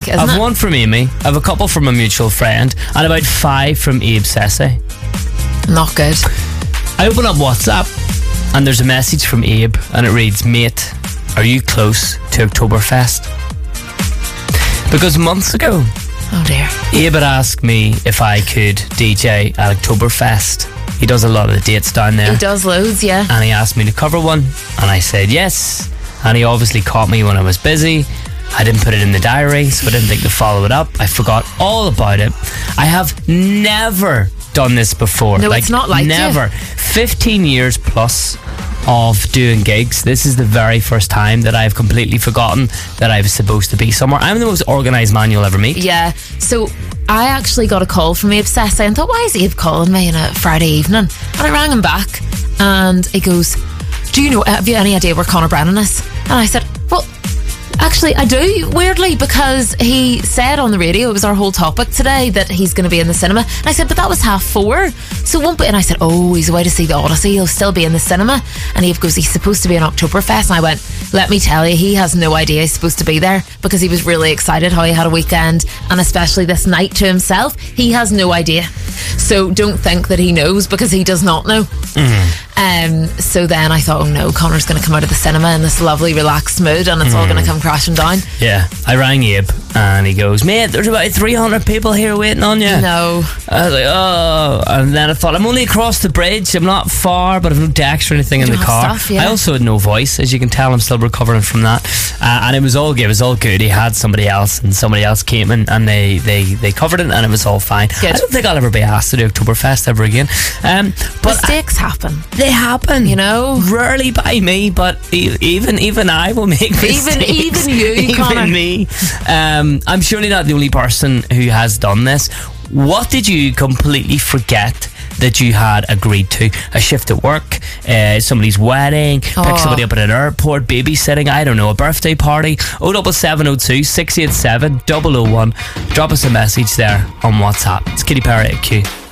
isn't it? I've one from Amy, I have a couple from a mutual friend, and about 5 from Abe Sesse. Not good. I open up WhatsApp and there's a message from Abe and it reads, "Mate, are you close to Oktoberfest?" Because months ago, Oh dear. Abe had asked me if I could DJ at Oktoberfest. He does a lot of the dates down there. He does loads, yeah. And he asked me to cover one, and I said yes. And he obviously caught me when I was busy. I didn't put it in the diary, so I didn't think to follow it up. I forgot all about it. I have never done this before. No, it's not like never. 15 years plus of doing gigs. This is the very first time that I've completely forgotten that I was supposed to be somewhere. I'm the most organised man you'll ever meet. Yeah. So I actually got a call from Abe Sesse and thought, why is Abe calling me on a Friday evening? And I rang him back and he goes, do you know, have you any idea where Conor Brennan is? And I said, well, actually I do, weirdly, because he said on the radio, it was our whole topic today, that he's going to be in the cinema. And I said, but that was 4:30, so won't be. And I said, oh, he's away to see the Odyssey, he'll still be in the cinema. And he goes, he's supposed to be in Oktoberfest. And I went, let me tell you, he has no idea he's supposed to be there, because he was really excited how he had a weekend, and especially this night to himself. He has no idea, so don't think that he knows, because he does not know. So then I thought, oh no, Conor's going to come out of the cinema in this lovely relaxed mood, and it's all going to come crashing down. Yeah, I rang Abe and he goes, mate, there's about 300 people here waiting on you. No. I was like, oh. And then I thought, I'm only across the bridge, I'm not far, but I've no decks or anything in the car. Stuff, yeah. I also had no voice, as you can tell. I'm still recovering from that. And it was all good. It was all good. He had somebody else, and somebody else came in, and they covered it, and it was all fine. Good. I don't think I'll ever be asked to do Oktoberfest ever again. But mistakes happen. They happen, you know. Rarely by me, but even I will make mistakes. Even you, even Conor. me. I'm surely not the only person who has done this. What did you completely forget that you had agreed to? A shift at work, somebody's wedding, pick somebody up at an airport, babysitting, I don't know, a birthday party. 07702 687 001. Drop us a message there on WhatsApp. It's Katy Perry at Q.